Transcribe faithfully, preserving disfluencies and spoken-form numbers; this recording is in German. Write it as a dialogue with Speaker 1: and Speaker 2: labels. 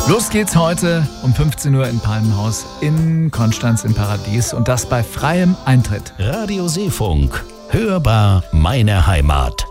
Speaker 1: Los geht's heute um fünfzehn Uhr in Palmenhaus in Konstanz im Paradies und das bei freiem Eintritt.
Speaker 2: Radio Seefunk, hörbar meine Heimat.